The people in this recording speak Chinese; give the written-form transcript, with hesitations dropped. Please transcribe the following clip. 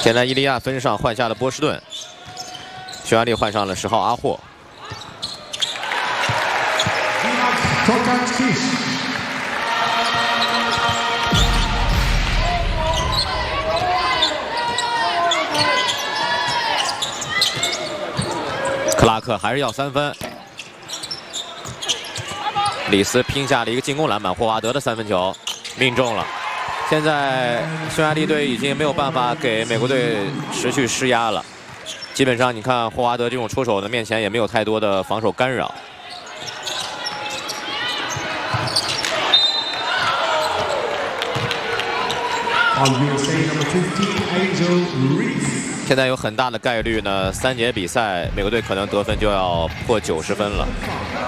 现在伊利亚分上换下了波士顿，匈牙利换上了10号阿霍。克拉克还是要3分。 里斯拼下了一个进攻篮板，霍华德的3分球命中了。现在匈牙利队已经没有办法给美国队持续施压了。基本上，你看霍华德这种出手的面前也没有太多的防守干扰。现在有很大的概率呢，3节比赛美国队可能得分就要破90分了。